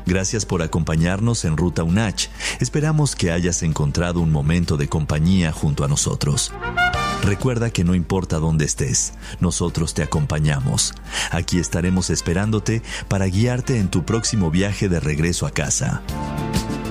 Gracias por acompañarnos en Ruta UNACH. Esperamos que hayas encontrado un momento de compañía junto a nosotros. Recuerda que no importa dónde estés, nosotros te acompañamos. Aquí estaremos esperándote para guiarte en tu próximo viaje de regreso a casa.